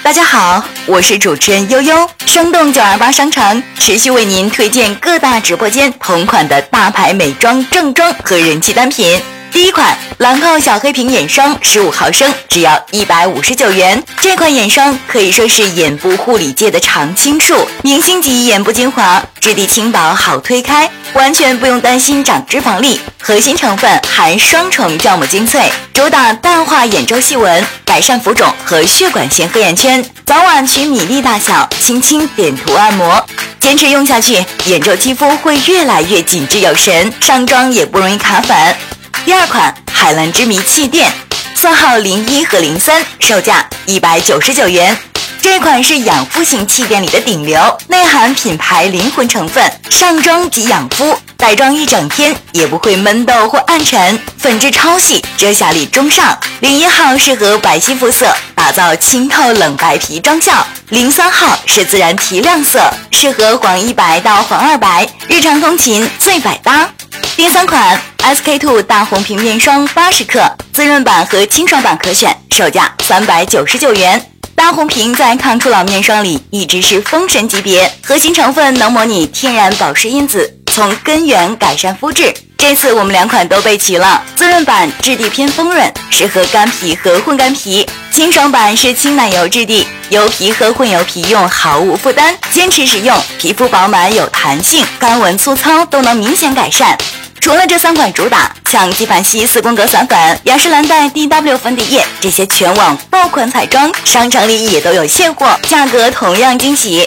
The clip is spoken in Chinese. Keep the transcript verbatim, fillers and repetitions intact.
大家好，我是主持人悠悠，生动九二八商城持续为您推荐各大直播间同款的大牌美妆正装和人气单品。第一款兰蔻小黑瓶眼霜十五毫升，只要一百五十九元。这款眼霜可以说是眼部护理界的常青树，明星级眼部精华，质地轻薄好推开，完全不用担心长脂肪粒。核心成分含双重酵母精粹，主打淡化眼周细纹，改善浮肿和血管性黑眼圈，早晚取米粒大小，轻轻点涂按摩。坚持用下去，眼周肌肤会越来越紧致有神，上妆也不容易卡粉。第二款海蓝之谜气垫，色号零一和零三，售价一百九十九元。这款是养肤型气垫里的顶流，内含品牌灵魂成分，上妆即养肤，带妆一整天也不会闷痘或暗沉，粉质超细，遮瑕力中上。零一号适合白皙肤色，打造清透冷白皮妆效。零三号是自然提亮色，适合黄一白到黄二白，日常通勤最百搭。第三款 S K two 大红瓶面霜八十克，滋润版和清爽版可选，售价三百九十九元。大红瓶在抗初老面霜里一直是封神级别，核心成分能模拟天然保湿因子，从根源改善肤质。这次我们两款都备齐了，滋润版质地偏丰润，适合干皮和混干皮；清爽版是轻奶油质地，油皮和混油皮用毫无负担，坚持使用，皮肤饱满有弹性，干纹粗糙都能明显改善。除了这三款主打，像纪梵希四宫格散粉、雅诗兰黛 D W 粉底液这些全网爆款彩妆，商城里也都有现货，价格同样惊喜。